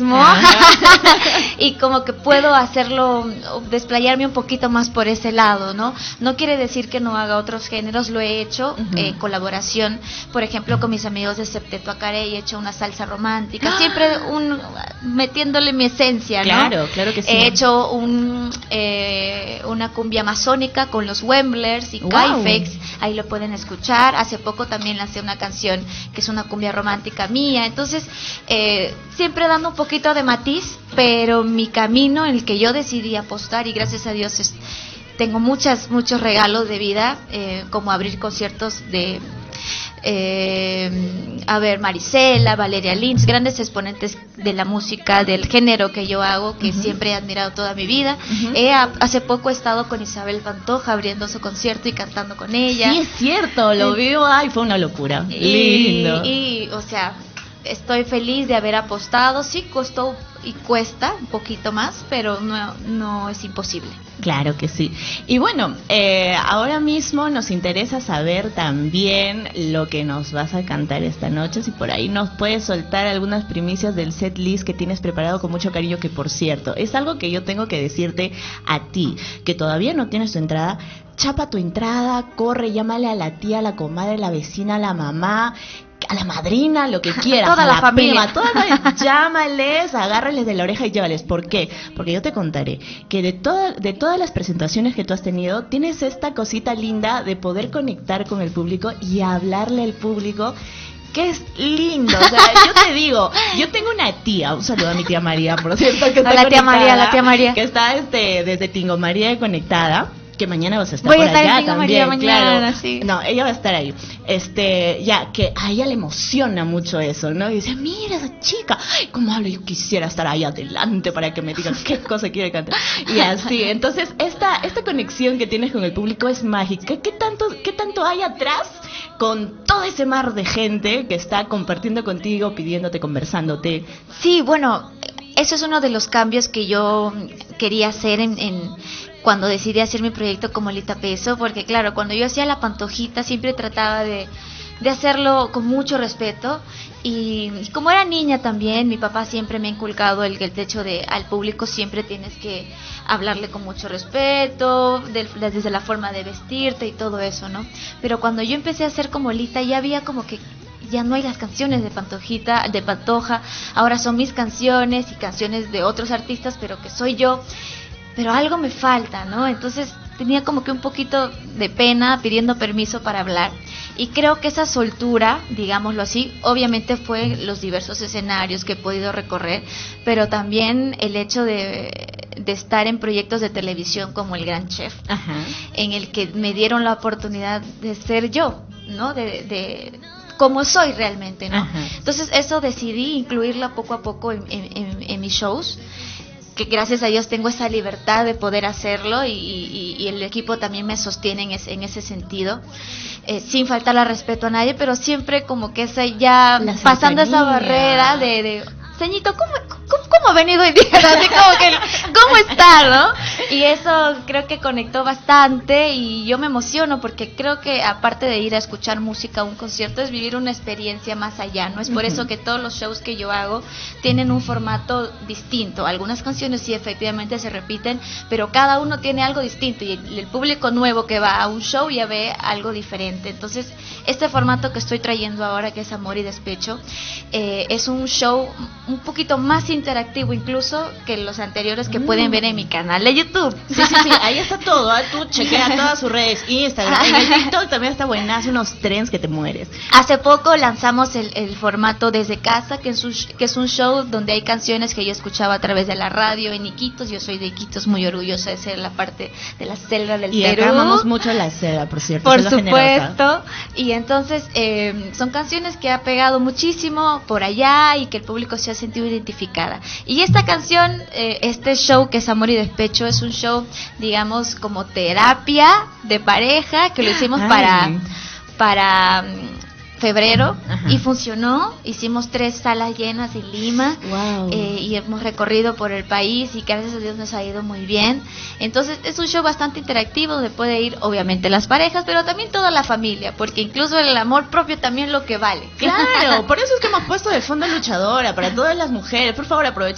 muchísimo y como que puedo hacerlo, desplayarme un poquito más por ese lado, ¿no? No quiere decir que no haga otros géneros, lo he hecho, colaboración, por ejemplo, con mis amigos de Septeto Acaré, he hecho una salsa romántica, siempre metiéndole mi esencia, ¿no? Claro que sí. He hecho una cumbia amazónica con los Wemblers y Caifex, ahí lo pueden escuchar. Hace poco también lancé una canción que es una cumbia romántica mía, entonces siempre dando un poquito de matiz, pero mi camino en el que yo decidí apostar, y gracias a Dios tengo muchos regalos de vida, como abrir conciertos de Marisela, Valeria Lynch, grandes exponentes de la música, del género que yo hago, que siempre he admirado toda mi vida. Hace poco he estado con Isabel Pantoja abriendo su concierto y cantando con ella. Sí, es cierto, lo vi, fue una locura. Lindo. Y o sea, estoy feliz de haber apostado. Sí costó y cuesta un poquito más, pero no es imposible. Claro que sí. Y bueno, ahora mismo nos interesa saber también lo que nos vas a cantar esta noche. Si por ahí nos puedes soltar algunas primicias del set list que tienes preparado con mucho cariño, que por cierto, es algo que yo tengo que decirte a ti, que todavía no tienes tu entrada. Chapa tu entrada, corre, llámale a la tía, a la comadre, a la vecina, a la mamá, a la madrina, lo que quieras, toda a la familia, prima, llámales, agárrales de la oreja y llévales. ¿Por qué? Porque yo te contaré que de todas las presentaciones que tú has tenido, tienes esta cosita linda de poder conectar con el público y hablarle al público, que es lindo. O sea, yo te digo, yo tengo una tía, un saludo a mi tía María, por cierto, que está la tía María, que está desde Tingo María conectada, que mañana vas a estar Voy por a estar allá en también, mañana, claro. sí. No, ella va a estar ahí. Ya que a ella le emociona mucho eso, ¿no? Y dice, mira esa chica, cómo habla, yo quisiera estar ahí adelante para que me digan qué cosa quiere cantar. Y así, entonces esta conexión que tienes con el público es mágica. ¿Qué tanto hay atrás con todo ese mar de gente que está compartiendo contigo, pidiéndote, conversándote? Sí, bueno, eso es uno de los cambios que yo quería hacer cuando decidí hacer mi proyecto como Lita Peso, porque claro, cuando yo hacía la Pantojita siempre trataba de hacerlo con mucho respeto, y como era niña también, mi papá siempre me ha inculcado el hecho de al público siempre tienes que hablarle con mucho respeto, desde la forma de vestirte y todo eso, ¿no? Pero cuando yo empecé a hacer como Lita, ya había como que ya no hay las canciones de Pantoja, ahora son mis canciones y canciones de otros artistas, pero que soy yo. Pero algo me falta, ¿no? Entonces tenía como que un poquito de pena pidiendo permiso para hablar. Y creo que esa soltura, digámoslo así, obviamente fue los diversos escenarios que he podido recorrer, pero también el hecho de estar en proyectos de televisión como El Gran Chef, en el que me dieron la oportunidad de ser yo, ¿no? De como soy realmente, ¿no? Entonces eso decidí incluirla poco a poco en mis shows, que gracias a Dios tengo esa libertad de poder hacerlo, y el equipo también me sostiene en ese sentido, sin faltarle respeto a nadie, pero siempre como que pasando esa barrera de ceñito, ¿cómo ha venido hoy día? Así como que, ¿cómo está, no? Y eso creo que conectó bastante, y yo me emociono porque creo que aparte de ir a escuchar música a un concierto, es vivir una experiencia más allá, ¿no? Es por eso que todos los shows que yo hago tienen un formato distinto. Algunas canciones sí efectivamente se repiten, pero cada uno tiene algo distinto, y el público nuevo que va a un show ya ve algo diferente. Entonces, este formato que estoy trayendo ahora, que es Amor y Despecho, es un show un poquito más interactivo incluso que los anteriores que pueden ver en mi canal de YouTube. Sí, ahí está todo, tú chequea todas sus redes, Instagram, en el TikTok también está buena, hace unos trends que te mueres. Hace poco lanzamos el formato Desde Casa, que es un show donde hay canciones que yo escuchaba a través de la radio en Iquitos. Yo soy de Iquitos, muy orgullosa de ser la parte de la selva del Perú. Y acá amamos mucho la selva, por cierto. Por supuesto. Y entonces son canciones que ha pegado muchísimo por allá y que el público se ha sentido identificada. Y esta canción, este show que es Amor y Despecho, es un show, digamos, como terapia de pareja, que lo hicimos para febrero. Y funcionó. Hicimos 3 salas llenas en Lima. Y hemos recorrido por el país y gracias a Dios nos ha ido muy bien. Entonces es un show bastante interactivo donde puede ir obviamente las parejas, pero también toda la familia, porque incluso el amor propio también lo que vale. Claro, por eso es que hemos puesto de fondo Luchadora para todas las mujeres. Por favor, aprovechen